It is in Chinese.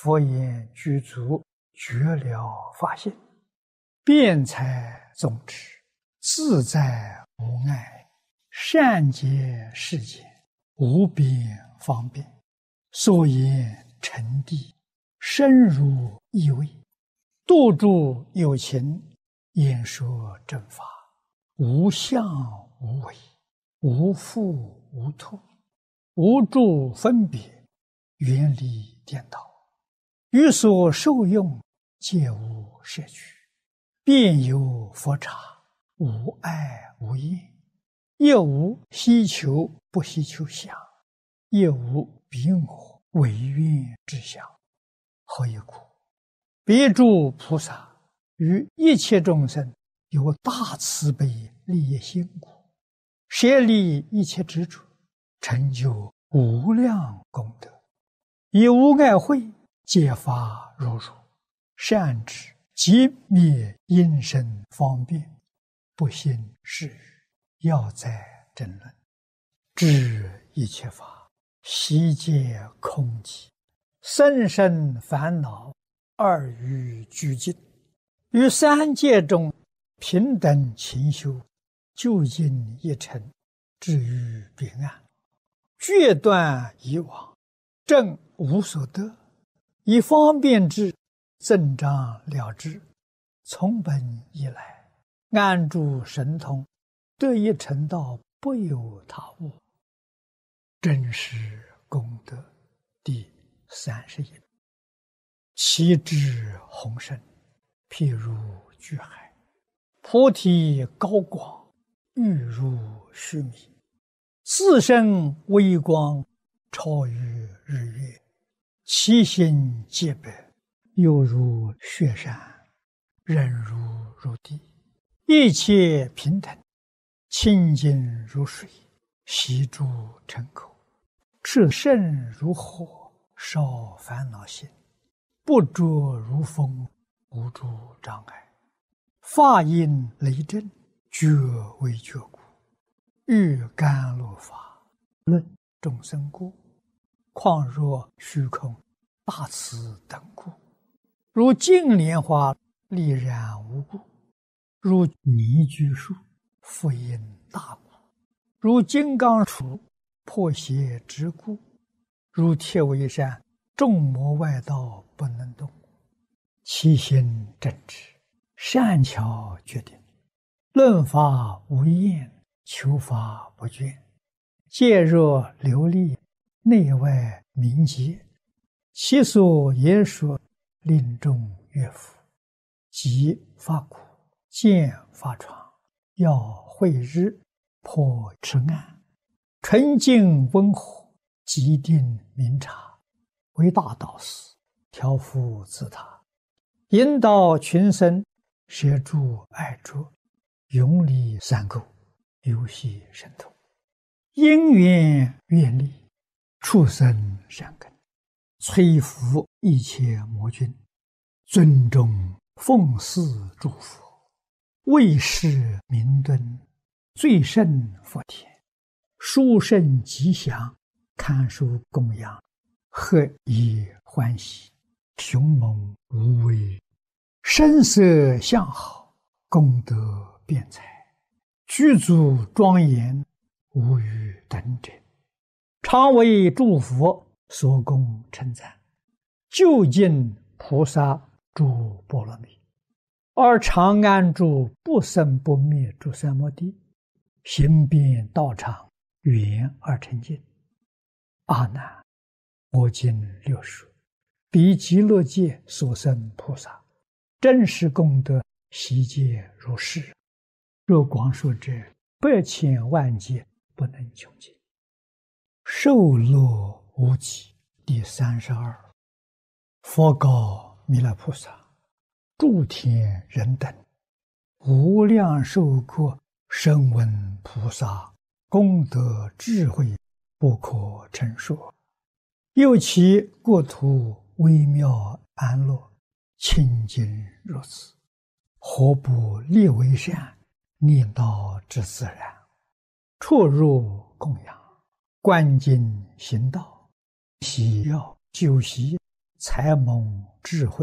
佛言具足觉了法性，辩才宗旨，自在无碍，善解世间，无边方便。所言诚谛，深入意味，度诸有情，演说正法，无相无为，无复无脱，无诸分别，远离颠倒，于所受用，皆无摄取，遍有佛刹，无碍无厌，亦无希求不希求相，亦无彼我唯愿之相。何以故？彼诸菩萨于一切众生有大慈悲利益心故，舍离一切执着，成就无量功德，以无碍慧揭发如如，善知即灭因身方便，不信是语，要在争论，知一切法悉皆空寂，生生烦恼二欲俱尽，于三界中平等勤修，究竟一尘，至于彼岸，决断以往，正无所得，以方便之，增长了之，从本以来，安住神通，得一成道，不有他物。真实功德第31。其智宏深，譬如巨海，菩提高广，欲如须弥，自身微光，超于日月，其心洁白，犹如雪山，忍如入地，一切平等，清净如水，悉诸尘垢，炽盛如火，烧烦恼心，不着如风，无诸障碍，法音雷震，觉为觉故，欲甘露法，论众生故，况若虚空大慈等故，如净莲花丽然无故，如泥居树复因大故，如金刚杵破邪之故，如铁围山众魔外道不能动，其心正直，善巧决定，论法无厌，求法不倦，戒若流利，内外明洁，其所言说，令众悦服，即发苦，见发疮，要慧日，破痴暗，纯净温和，极定明察，为大导师，调伏自他，引导群生，摄诸爱着，永离三垢，游戏神通，因缘愿力，畜生善根，摧伏一切魔君，尊重奉祀诸佛，为世明敦，最胜福田，殊胜吉祥，堪受供养，何以欢喜，雄猛无畏，声色相好，功德辩才，具足庄严，无与等者，常为诸佛所供称赞，究竟菩萨诸波罗蜜，而常安住不生不灭诸三摩地，行遍道场，圆而成净。阿难，我今六说，彼极乐界所生菩萨，真实功德悉皆如是，若广说者，100千万劫不能穷尽。受乐无极第32。佛告弥勒菩萨：诸天人等，无量寿国声闻菩萨功德智慧不可称说，又其国土微妙安乐，清净如此，何不立为善，念道之自然，出入供养，观经行道，喜要修习， 才蒙智慧。